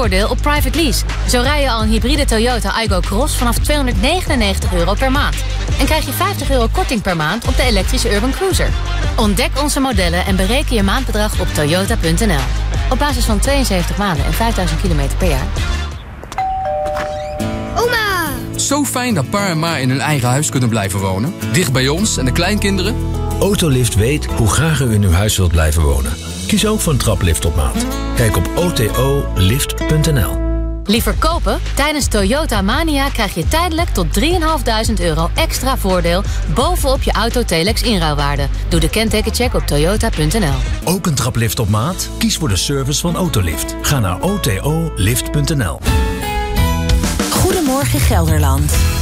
voordeel op private lease. Zo rij je al een hybride Toyota Aygo Cross vanaf €299 per maand. En krijg je €50 korting per maand op de elektrische Urban Cruiser. Ontdek onze modellen en bereken je maandbedrag op toyota.nl. Op basis van 72 maanden en 5000 kilometer per jaar. Oma! Zo fijn dat pa en ma in hun eigen huis kunnen blijven wonen. Dicht bij ons en de kleinkinderen. Autolift weet hoe graag u in uw huis wilt blijven wonen. Kies ook voor een traplift op maat. Kijk op otolift.nl. Liever kopen? Tijdens Toyota Mania krijg je tijdelijk tot €3.500 extra voordeel bovenop je Autotelex inruilwaarde. Doe de kentekencheck op toyota.nl. Ook een traplift op maat? Kies voor de service van Autolift. Ga naar otolift.nl. Goedemorgen Gelderland.